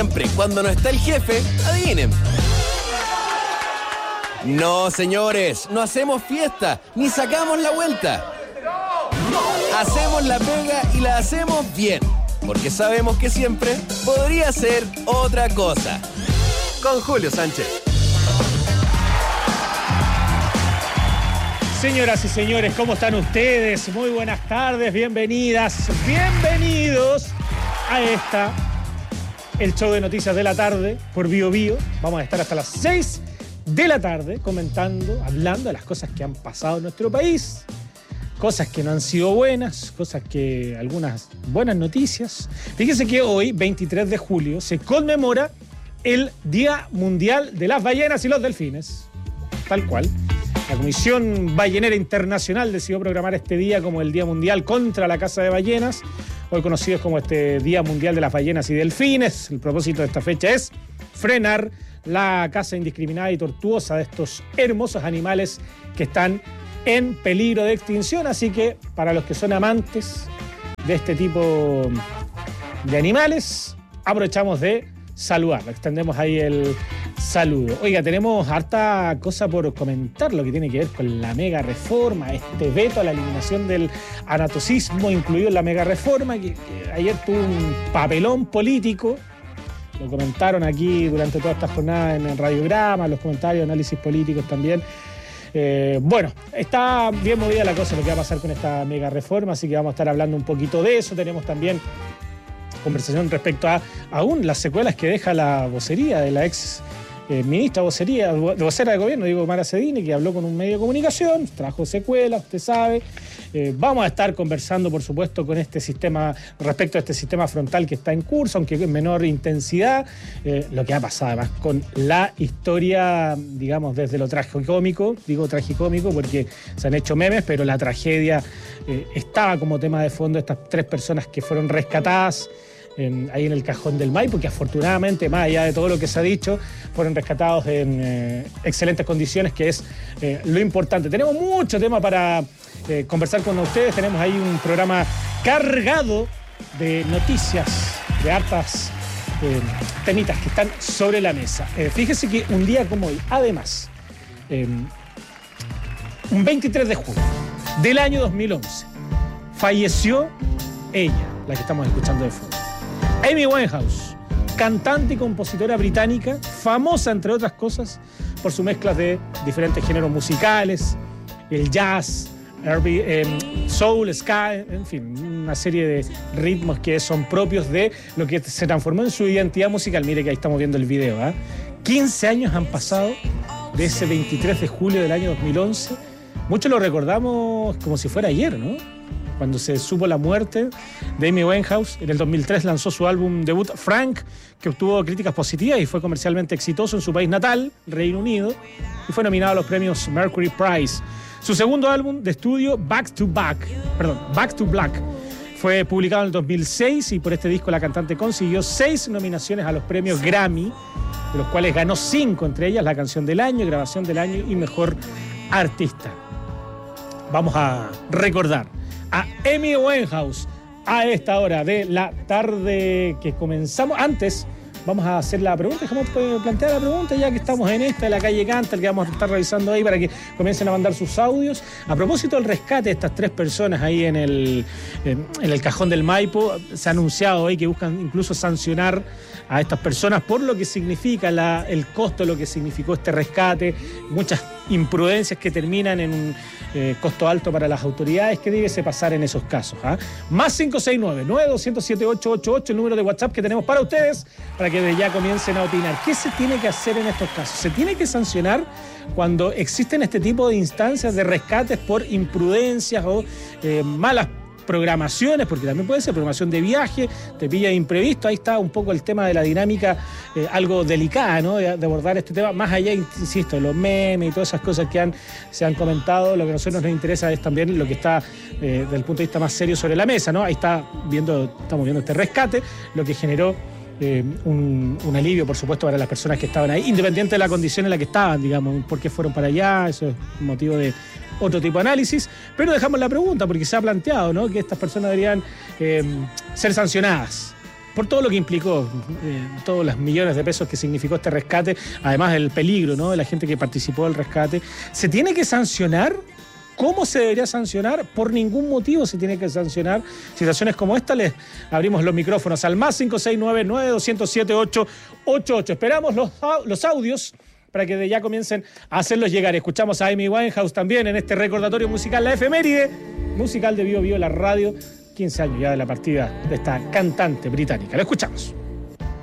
siempre, cuando no está el jefe, adivinen. No, señores, no hacemos fiesta, ni sacamos la vuelta. Hacemos la pega y la hacemos bien, porque sabemos que siempre podría ser otra cosa. Con Julio Sánchez. Señoras y señores, ¿cómo están ustedes? Muy buenas tardes, bienvenidas, bienvenidos a el show de noticias de la tarde por Bio Bio. Vamos a estar hasta las 6 de la tarde comentando, hablando de las cosas que han pasado en nuestro país, cosas que no han sido buenas, algunas buenas noticias. Fíjense que hoy, 23 de julio, se conmemora el Día Mundial de las Ballenas y los Delfines, tal cual. La Comisión Ballenera Internacional decidió programar este día como el Día Mundial contra la caza de ballenas, hoy conocido como este Día Mundial de las Ballenas y Delfines. El propósito de esta fecha es frenar la caza indiscriminada y tortuosa de estos hermosos animales que están en peligro de extinción. Así que para los que son amantes de este tipo de animales, aprovechamos de saludar, extendemos ahí el saludo. Oiga, tenemos harta cosa por comentar, lo que tiene que ver con la mega reforma, este veto a la eliminación del anatocismo incluido en la mega reforma, que ayer tuvo un papelón político. Lo comentaron aquí durante toda esta jornada en el radiograma, los comentarios, análisis políticos también. Bueno, está bien movida la cosa, lo que va a pasar con esta mega reforma, así que vamos a estar hablando un poquito de eso. Tenemos también conversación respecto a aún las secuelas que deja la vocería de la ex ministra vocera de gobierno, digo, Mara Cedini, que habló con un medio de comunicación, trajo secuelas, usted sabe. Vamos a estar conversando, por supuesto, con este sistema, respecto a este sistema frontal que está en curso, aunque en menor intensidad. Lo que ha pasado además con la historia, digamos, desde lo tragicómico, digo tragicómico porque se han hecho memes, pero la tragedia estaba como tema de fondo, estas 3 personas que fueron rescatadas ahí en el cajón del Maipo, que afortunadamente, más allá de todo lo que se ha dicho, fueron rescatados en excelentes condiciones, que es lo importante. Tenemos mucho tema para conversar con ustedes. Tenemos ahí un programa cargado de noticias, de hartas temitas que están sobre la mesa. Fíjese que un día como hoy, además, un 23 de julio del año 2011, falleció ella, la que estamos escuchando de fondo. Amy Winehouse, cantante y compositora británica, famosa, entre otras cosas, por sus mezclas de diferentes géneros musicales, el jazz, soul, ska, en fin, una serie de ritmos que son propios de lo que se transformó en su identidad musical. Mire que ahí estamos viendo el video, 15 años han pasado de ese 23 de julio del año 2011. Muchos lo recordamos como si fuera ayer, ¿no? Cuando se supo la muerte de Amy Winehouse. En el 2003 lanzó su álbum debut Frank, que obtuvo críticas positivas y fue comercialmente exitoso en su país natal, Reino Unido, y fue nominado a los premios Mercury Prize. Su segundo álbum de estudio, Back to Black, fue publicado en el 2006 y por este disco la cantante consiguió 6 nominaciones a los premios Grammy, de los cuales ganó 5, entre ellas la canción del año, grabación del año y mejor artista. Vamos a recordar a Amy Winehouse a esta hora de la tarde que comenzamos. Antes vamos a hacer la pregunta, dejamos plantear la pregunta ya que estamos en esta de la calle Canta, el que vamos a estar revisando ahí para que comiencen a mandar sus audios. A propósito del rescate de estas 3 personas ahí en el cajón del Maipo, se ha anunciado hoy que buscan incluso sancionar a estas personas por lo que significa el costo, lo que significó este rescate, muchas imprudencias que terminan en un costo alto para las autoridades. ¿Qué debiese pasar en esos casos? Más 569-9207-888, el número de WhatsApp que tenemos para ustedes, para que ya comiencen a opinar. ¿Qué se tiene que hacer en estos casos? ¿Se tiene que sancionar cuando existen este tipo de instancias de rescates por imprudencias o malas programaciones? Porque también puede ser programación de viaje, te pilla imprevisto. Ahí está un poco el tema de la dinámica, algo delicada, ¿no? De abordar este tema, más allá, insisto, de los memes y todas esas cosas que se han comentado. Lo que a nosotros nos interesa es también lo que está desde el punto de vista más serio sobre la mesa, ¿no? Ahí estamos viendo este rescate, lo que generó un alivio, por supuesto, para las personas que estaban ahí, independiente de la condición en la que estaban, digamos, por qué fueron para allá. Eso es motivo de otro tipo de análisis, pero dejamos la pregunta porque se ha planteado, ¿no?, que estas personas deberían ser sancionadas por todo lo que implicó, todos los millones de pesos que significó este rescate, además del peligro, ¿no?, de la gente que participó del rescate. ¿Se tiene que sancionar? ¿Cómo se debería sancionar? Por ningún motivo se tiene que sancionar. Situaciones como esta, les abrimos los micrófonos al más 569-9207-888. Esperamos los audios para que de ya comiencen a hacerlos llegar. Escuchamos a Amy Winehouse también en este recordatorio musical, la efeméride musical de Bio Bio, la radio, 15 años ya de la partida de esta cantante británica. La escuchamos.